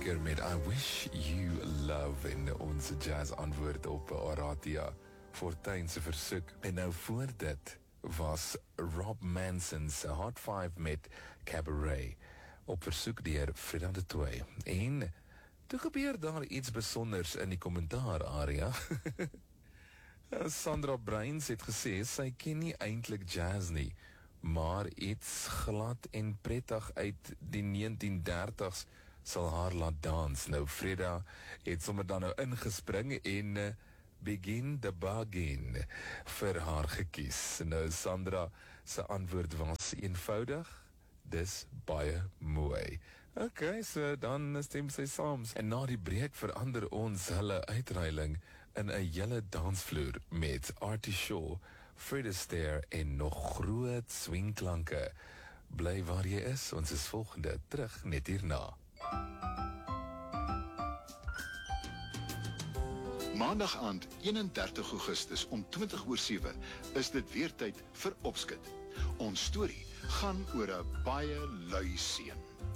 Met I Wish You Love en ons jazz antwoord op Aratia Fortuin se versoek. En nou voor dit was Rob Manson's Hot 5 met Cabaret op versoek deur Frida de Toey. En toe gebeur daar iets besonders in die kommentaar area. Sandra Bruins het gesê sy ken nie eintlik jazz nie, maar iets glad en prettig uit die 1930s sal haar laat dans. Nou Frida het sommer dan nou ingespring en Begin the Bargain vir haar gekies. Nou Sandra se antwoord was eenvoudig, dis baie mooi. Ok, so dan stem sy saam. En na die breek verander ons hulle uitruiling in 'n hele dansvloer met Artie Shaw, Fred Astaire en nog groot swingklanke. Bly waar jy is, ons is volgende terug net hierna. Maandag aand 31 Augustus om 20:07 is dit weer tyd vir Opskud. Ons storie gaan oor 'n baie lui seun.